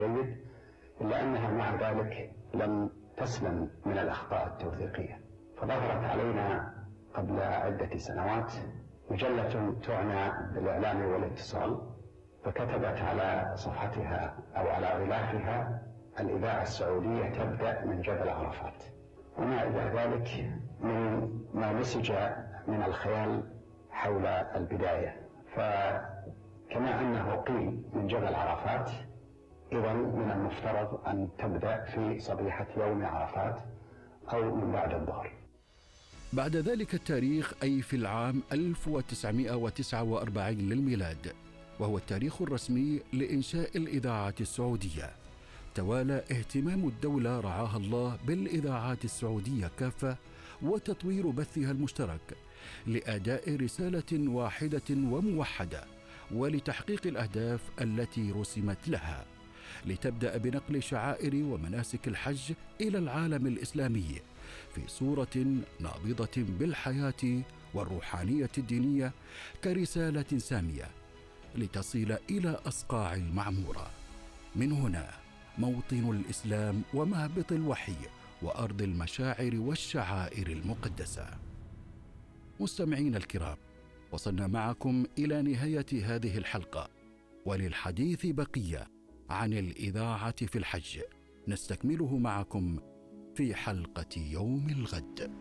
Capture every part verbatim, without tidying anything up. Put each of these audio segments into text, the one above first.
جيد، إلا أنها مع ذلك لم تسلم من الأخطاء التوثيقية. فظهرت علينا قبل عدة سنوات مجلة تعنى بالإعلام والاتصال، فكتبت على صفحتها أو على غلافها: الإذاعة السعودية تبدأ من جبل عرفات، وما إلى ذلك من ما نسج من الخيال حول البداية. فكما أنه قيل من جبل عرفات، إذن من المفترض أن تبدأ في صبيحة يوم عرفات أو من بعد الظهر. بعد ذلك التاريخ، أي في العام ألف وتسعمائة وتسعة وأربعين للميلاد، وهو التاريخ الرسمي لإنشاء الإذاعة السعودية، توالى اهتمام الدولة رعاها الله بالإذاعات السعودية كافة وتطوير بثها المشترك لأداء رسالة واحدة وموحدة ولتحقيق الأهداف التي رسمت لها، لتبدأ بنقل شعائر ومناسك الحج إلى العالم الإسلامي في صورة نابضة بالحياة والروحانية الدينية كرسالة سامية لتصل إلى أصقاع المعمورة. من هنا موطن الإسلام ومهبط الوحي وأرض المشاعر والشعائر المقدسة. مستمعين الكرام، وصلنا معكم إلى نهاية هذه الحلقة، وللحديث بقية عن الإذاعة في الحج نستكمله معكم في حلقة يوم الغد.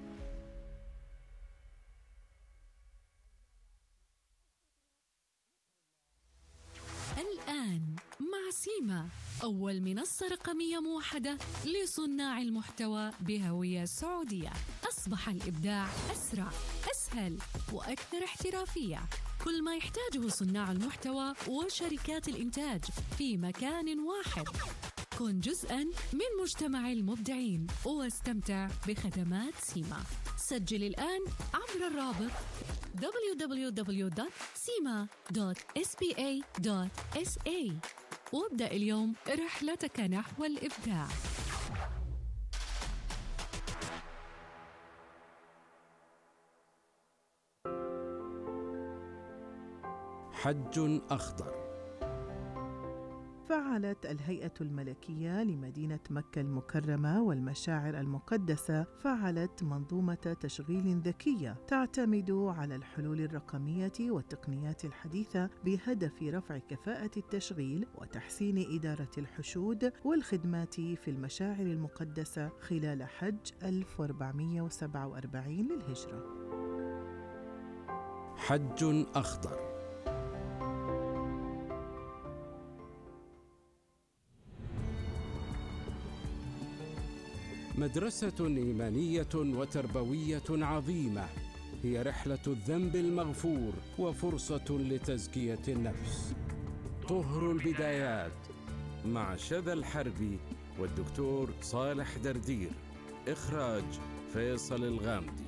الآن مع سيما، أول منصة رقمية موحدة لصناع المحتوى بهوية سعودية. أصبح الإبداع أسرع، أسهل وأكثر احترافية. كل ما يحتاجه صناع المحتوى وشركات الإنتاج في مكان واحد. كن جزءاً من مجتمع المبدعين واستمتع بخدمات سيما. سجل الآن عبر الرابط دبليو دبليو دبليو دوت سيما دوت إس بي إيه دوت إس إيه وابدأ اليوم رحلتك نحو الإبداع. حج أخضر. فعلت الهيئة الملكية لمدينة مكة المكرمة والمشاعر المقدسة فعلت منظومة تشغيل ذكية تعتمد على الحلول الرقمية والتقنيات الحديثة بهدف رفع كفاءة التشغيل وتحسين إدارة الحشود والخدمات في المشاعر المقدسة خلال حج ألف وأربعمائة وسبعة وأربعين للهجرة. حج أخضر. مدرسة إيمانية وتربوية عظيمة، هي رحلة الذنب المغفور وفرصة لتزكية النفس. طهر البدايات مع شذى الحربي والدكتور صالح دردير. إخراج فيصل الغامدي.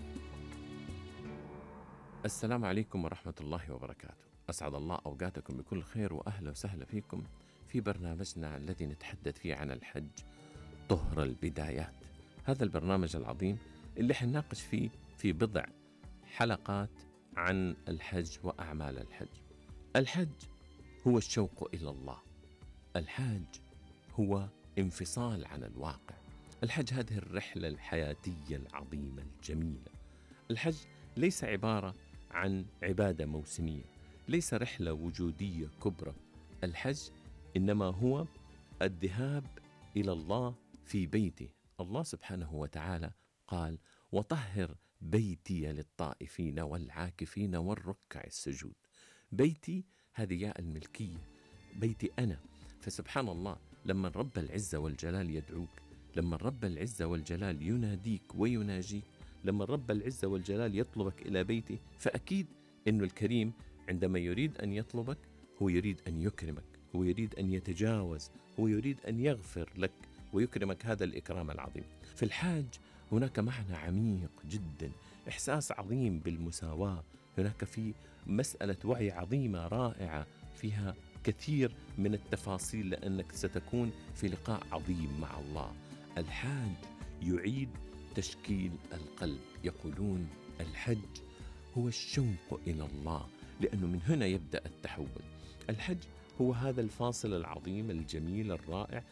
السلام عليكم ورحمة الله وبركاته. أسعد الله أوقاتكم بكل خير، وأهلا وسهلا فيكم في برنامجنا الذي نتحدث فيه عن الحج، طهر البدايات. هذا البرنامج العظيم اللي حنناقش فيه في بضع حلقات عن الحج وأعمال الحج. الحج هو الشوق إلى الله، الحج هو انفصال عن الواقع، الحج هذه الرحلة الحياتية العظيمة الجميلة. الحج ليس عبارة عن عبادة موسمية، ليس رحلة وجودية كبرى. الحج إنما هو الذهاب إلى الله في بيته. الله سبحانه وتعالى قال: وطهر بيتي للطائفين والعاكفين والركع السجود. بيتي هذه ياء الملكية، بيتي أنا. فسبحان الله، لما رب العزة والجلال يدعوك، لما رب العزة والجلال يناديك ويناجيك، لما رب العزة والجلال يطلبك إلى بيته، فأكيد أنه الكريم عندما يريد أن يطلبك هو يريد أن يكرمك، هو يريد أن يتجاوز، هو يريد أن يغفر لك ويكرمك هذا الإكرام العظيم. في الحاج هناك معنى عميق جدا، إحساس عظيم بالمساواة، هناك في مسألة وعي عظيمة رائعة فيها كثير من التفاصيل، لأنك ستكون في لقاء عظيم مع الله. الحاج يعيد تشكيل القلب. يقولون الحج هو الشوق إلى الله، لأنه من هنا يبدأ التحول. الحج هو هذا الفاصل العظيم الجميل الرائع